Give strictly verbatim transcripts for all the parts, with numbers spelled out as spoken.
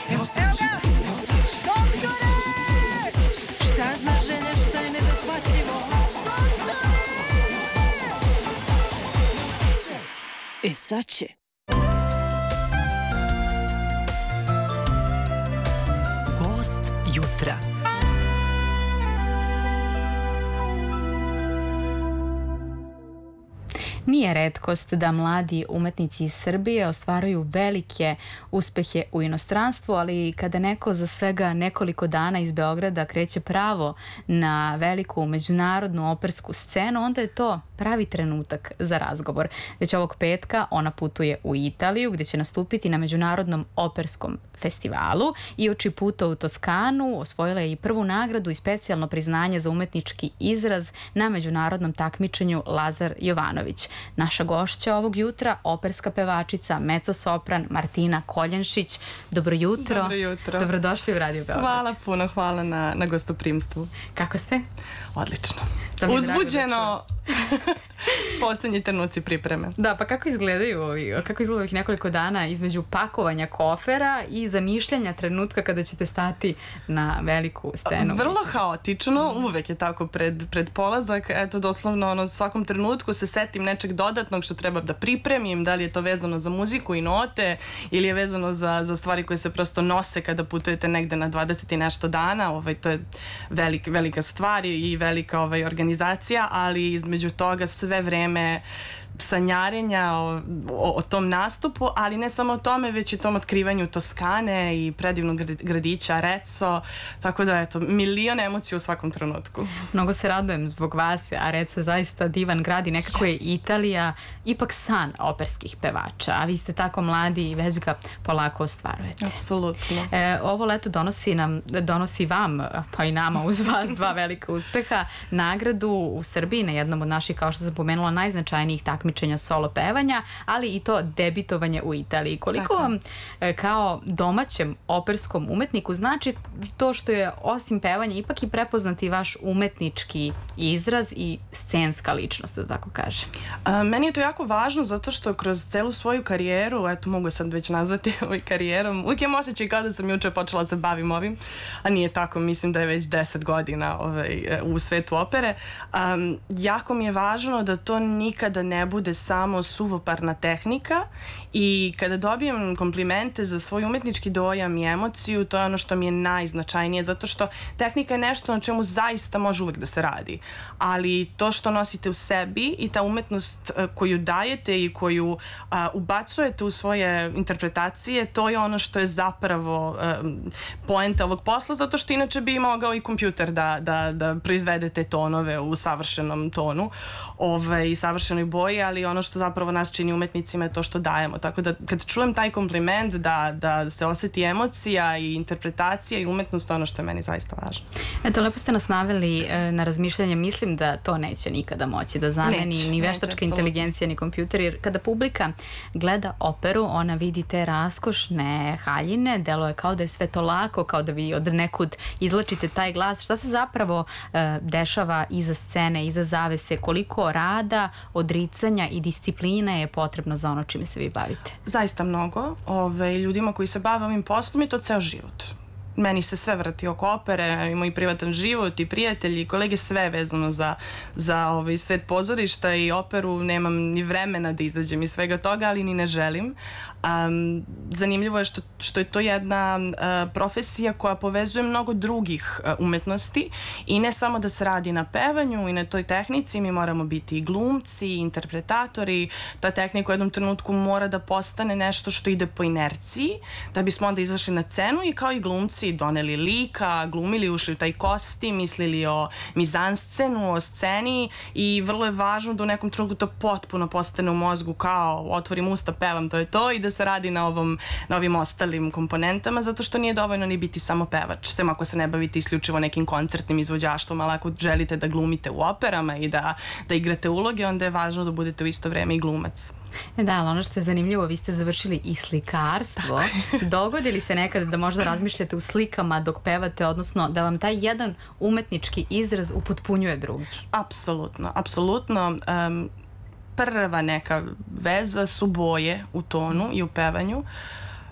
Evo ga! Doktore! Šta zna žene, šta je nedoshvatljivo? Doktore! E sad će. Gost jutra. Nije retkost da mladi umetnici iz Srbije ostvaruju velike uspehe u inostranstvu, ali kada neko za svega nekoliko dana iz Beograda kreće pravo na veliku međunarodnu opersku scenu, onda je to pravi trenutak za razgovor. Već ovog petka ona putuje u Italiju, gdje će nastupiti na Međunarodnom operskom festivalu i oči puta u Toskanu osvojila je i prvu nagradu i specijalno priznanje za umetnički izraz na međunarodnom takmičenju Lazar Jovanović. Naša gošća ovog jutra, operska pevačica, mezzo-sopran Martina Koljenšić. Dobro jutro. Dobro jutro. Dobrodošli u Radio Beograd. Hvala puno, hvala na, na gostoprimstvu. Kako ste? Odlično. Uzbuđeno. Poslednji trenuci pripreme. Da, pa kako izgledaju ovi, kako izgledaju ovih nekoliko dana između pakovanja kofera i zamišljanja trenutka kada ćete stati na veliku scenu? Vrlo haotično, uvek je tako pred, pred polazak. Eto, doslovno, ono, svakom trenutku se setim nečeg dodatnog što treba da pripremim, da li je to vezano za muziku i note ili je vezano za, za stvari koje se prosto nose kada putujete negde na dvadeset i nešto dana. Ovaj, to je velik, velika stvar i velika ovaj, organizacija, ali između toga sve vreme sanjarenja o, o, o tom nastupu, ali ne samo o tome, već i o tom otkrivanju Toskane i predivnog gradića Arezzo, tako da eto, milion emocija u svakom trenutku. Mnogo se radujem zbog vas, Arezzo je zaista divan grad i nekako je Italija ipak san operskih pevača, a vi ste tako mladi i već ga polako ostvarujete. Apsolutno. E, ovo leto donosi nam, donosi vam, pa i nama uz vas dva velika uspeha, nagradu u Srbiji na jednom od naših, kao što sam pomenula, najznačajnijih takmičenja solo pevanja, ali i to debitovanje u Italiji. Koliko vam kao domaćem operskom umetniku znači to što je osim pevanja ipak i prepoznati vaš umetnički izraz i scenska ličnost, da tako kaže? A, meni je to jako važno zato što kroz celu svoju karijeru, eto mogu sad već nazvati ovaj karijerom, uvijek imam osjećaj kao da sam juče počela se bavim ovim, a nije tako, mislim da je već deset godina ovaj, u svetu opere. A, jako mi je važno da to nikada ne bude samo suvoparna tehnika i kada dobijem komplimente za svoj umetnički dojam i emociju, to je ono što mi je najznačajnije, zato što tehnika je nešto na čemu zaista može uvek da se radi, ali to što nosite u sebi i ta umetnost koju dajete i koju a, ubacujete u svoje interpretacije, to je ono što je zapravo a, poenta ovog posla, zato što inače bi mogao i kompjuter da, da, da proizvede te tonove u savršenom tonu ovaj, i savršenoj boji, ali ono što zapravo nas čini umetnicima je to što dajemo. Tako da kad čujem taj kompliment da, da se oseti emocija i interpretacija i umetnost, ono što je meni zaista važno. Eto, lepo ste nas naveli e, na razmišljanje. Mislim da to neće nikada moći da zameni neće, ni veštačka neće, inteligencija ni kompjuter, jer kada publika gleda operu, ona vidi te raskošne haljine, deluje kao da je sve to lako, kao da vi od nekud izlačite taj glas. Šta se zapravo e, dešava iza scene, iza zavese? Koliko rada, odricanja i discipline je potrebno za ono čime se vi bavite? Zaista mnogo. Ove, ljudima koji se bave ovim poslom je to ceo život. Meni se sve vrti oko opere, i moj privatan život i prijatelji i kolege, sve vezano za, za ovaj svet pozorišta i operu. Nemam ni vremena da izađem iz svega toga, ali ni ne želim. Um, zanimljivo je što, što je to jedna uh, profesija koja povezuje mnogo drugih uh, umetnosti i ne samo da se radi na pevanju i na toj tehnici, mi moramo biti i glumci, i interpretatori. Ta tehnika u jednom trenutku mora da postane nešto što ide po inerciji, da bismo onda izašli na scenu i kao i glumci doneli lika, glumili, ušli u taj kostim, mislili o mizanscenu, o sceni i vrlo je važno da u nekom trenutku to potpuno postane u mozgu kao otvorim usta, pevam, to je to, i da se radi na, ovom, na ovim ostalim komponentama, zato što nije dovoljno ni biti samo pevač, sem ako se ne bavite isključivo nekim koncertnim izvođaštvom, ali ako želite da glumite u operama i da, da igrate uloge, onda je važno da budete u isto vreme i glumac. Da, ali ono što je zanimljivo, vi ste završili i slikarstvo. Dogodi li se nekada da možda razmišljate u slikama dok pevate, odnosno da vam taj jedan umetnički izraz upotpunjuje drugi? Apsolutno, apsolutno. Um, prva neka veza su boje u tonu i u pevanju.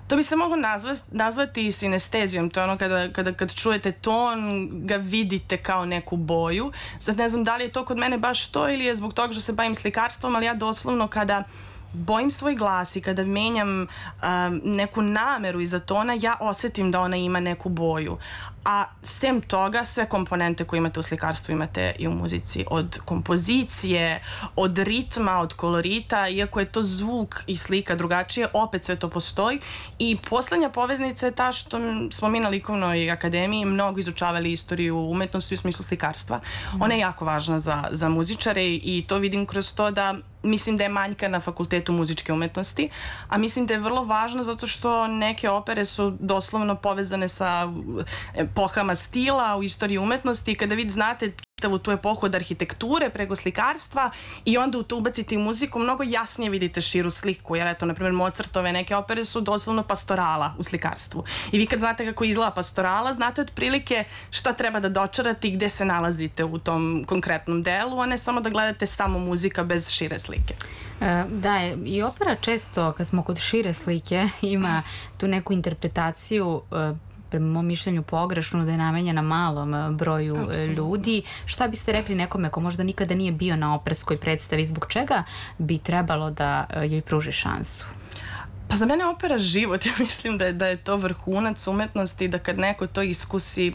To bi se moglo nazvati, nazvati sinestezijom, to je ono kada, kada kad čujete ton, ga vidite kao neku boju. Sad ne znam da li je to kod mene baš to ili je zbog toga što se bavim slikarstvom, ali ja doslovno kada bojim svoj glas i kada menjam um, neku nameru iza tona, ja osetim da ona ima neku boju. A sem toga, sve komponente koje imate u slikarstvu imate i u muzici. Od kompozicije, od ritma, od kolorita, iako je to zvuk i slika drugačije, opet sve to postoji. I poslednja poveznica je ta što smo mi na Likovnoj akademiji mnogo izučavali istoriju umetnosti u smislu slikarstva. Ona je jako važna za, za muzičare i to vidim kroz to da mislim da je manjka na Fakultetu muzičke umetnosti, a mislim da je vrlo važno zato što neke opere su doslovno povezane sa epohama stila u istoriji umetnosti i kada vi znate čitavu tu epohu od arhitekture preko slikarstva i onda u to ubacite i muziku, mnogo jasnije vidite širu sliku, jer eto, na primjer, Mozartove neke opere su doslovno pastorala u slikarstvu. I vi kad znate kako izgleda pastorala, znate otprilike šta treba da dočarate i gde se nalazite u tom konkretnom delu, a ne samo da gledate samo muzika bez šire slike. E, da, i opera često, kad smo kod šire slike, ima tu neku interpretaciju e, prema mom mišljenju pogrešno, da je namenjena malom broju Absolutno. ljudi. Šta biste rekli nekome ko možda nikada nije bio na operskoj predstavi, zbog čega bi trebalo da joj pruži šansu? Pa za mene je opera život. Ja mislim da je, da je to vrhunac umetnosti i da kad neko to iskusi,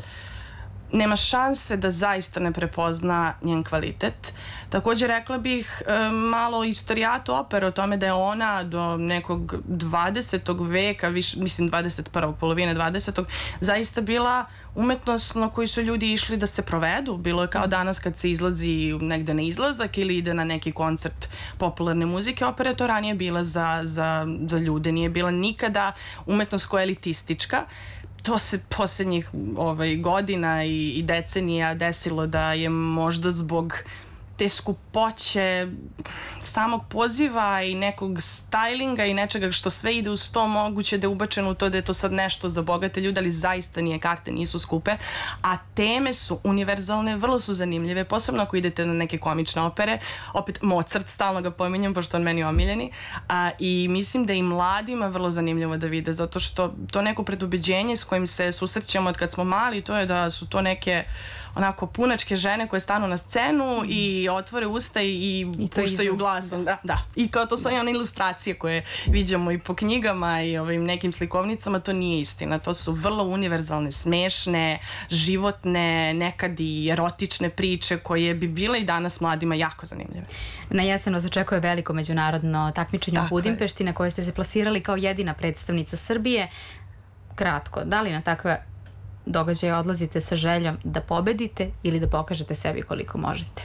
nema šanse da zaista ne prepozna njen kvalitet. Također rekla bih e, malo o istorijatu opere, o tome da je ona do nekog dvadesetog veka, viš, mislim dvadeset prvog polovine dvadesetog zaista bila umetnost na koju su ljudi išli da se provedu. Bilo je kao danas kad se izlazi negde na izlazak ili ide na neki koncert popularne muzike. Opera je to ranije bila za, za, za ljude, nije bila nikada umetnost koja je elitistička. To se posljednjih ovaj, godina i, i decenija desilo da je možda zbog te skupoće samog poziva i nekog stylinga i nečega što sve ide uz to, moguće da je ubačeno u to da je to sad nešto za bogate ljude, ali zaista nije, karte nisu skupe, a teme su univerzalne, vrlo su zanimljive, posebno ako idete na neke komične opere. Opet Mozart, stalno ga pominjem pošto on meni omiljeni, a, i mislim da i mladima vrlo zanimljivo da vide, zato što to neko predubeđenje s kojim se susrećemo od kad smo mali, to je da su to neke onako punačke žene koje stanu na scenu mm. i otvore usta i, i, I puštaju glasom. Da, da. I kao to su one ilustracije koje viđamo i po knjigama i ovim nekim slikovnicama, to nije istina. To su vrlo univerzalne, smešne, životne, nekad i erotične priče koje bi bile i danas mladima jako zanimljive. Na jesen vas očekuje veliko međunarodno takmičenje u Budimpešti na koje ste se plasirali kao jedina predstavnica Srbije. Kratko, da li na takve događaje odlazite sa željom da pobedite ili da pokažete sebi koliko možete?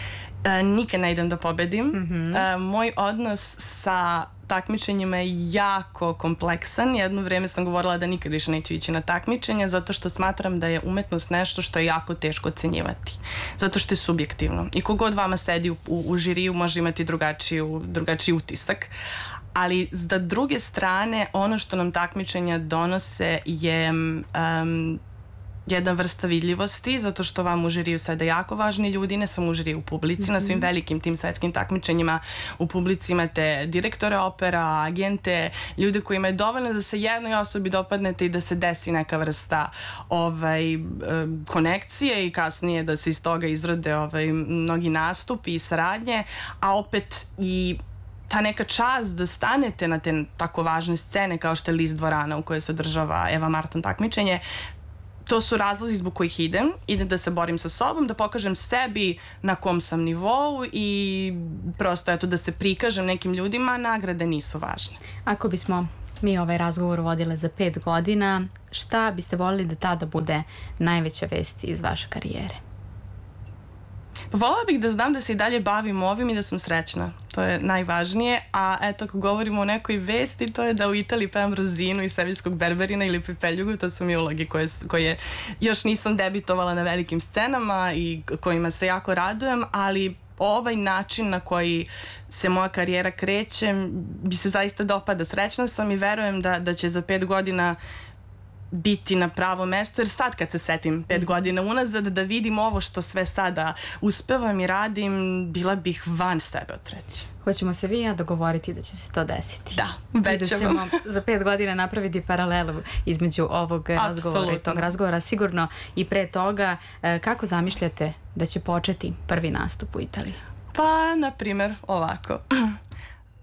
E, nikad ne idem da pobedim. Mm-hmm. E, moj odnos sa takmičenjima je jako kompleksan. Jedno vrijeme sam govorila da nikad više neću ići na takmičenje zato što smatram da je umetnost nešto što je jako teško ocenjivati. Zato što je subjektivno. I kogod vama sedi u, u, u žiriju može imati drugačiju, drugačiji utisak. Ali s druge strane, ono što nam takmičenja donose je um, jedna vrsta vidljivosti, zato što vam u žiriju sede jako važni ljudi, ne samo u žiriju, u publici, mm-hmm. na svim velikim tim svetskim takmičenjima u publici imate direktore opera, agente, ljude koji imaju dovoljno da se jednoj osobi dopadnete i da se desi neka vrsta ovaj, konekcije i kasnije da se iz toga izrode ovaj, mnogi nastupi i saradnje, a opet i ta neka čast da stanete na te tako važne scene kao što je List dvorana u kojoj se održava Eva Marton takmičenje. To su razlozi zbog kojih idem. Idem da se borim sa sobom, da pokažem sebi na kom sam nivou i prosto eto da se prikažem nekim ljudima, nagrade nisu važne. Ako bismo mi ovaj razgovor vodile za pet godina, šta biste voljeli da tada bude najveća vest iz vaše karijere? Volela bih da znam da se i dalje bavim ovim i da sam srećna. To je najvažnije. A eto, ako govorimo o nekoj vesti, to je da u Italiji pevam Rozinu iz Seviljskog berberina ili Pepeljugu. To su mi ulogi koje, koje još nisam debitovala na velikim scenama i kojima se jako radujem, ali ovaj način na koji se moja karijera kreće bi se zaista dopada. Srećna sam i verujem da, da će za pet godina biti na pravo mesto, jer sad kad se setim pet godina unazad da vidim ovo što sve sada uspevam i radim, bila bih van sebe od sreće. Hoćemo se vi i ja dogovoriti da će se to desiti. Da, već ćemo. ćemo za pet godina napraviti paralelu između ovog razgovora i tog razgovora. Sigurno i pre toga, kako zamišljate da će početi prvi nastup u Italiji? Pa, na primjer, ovako.